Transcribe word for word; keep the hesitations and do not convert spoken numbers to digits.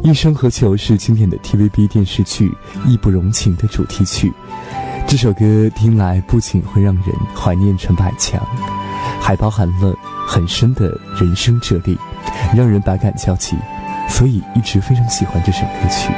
一生何求是经典的 T V B 电视剧《义不容情》的主题曲。这首歌听来不仅会让人怀念陈百强，还包含了很深的人生哲理，让人百感交集，所以一直非常喜欢这首歌曲。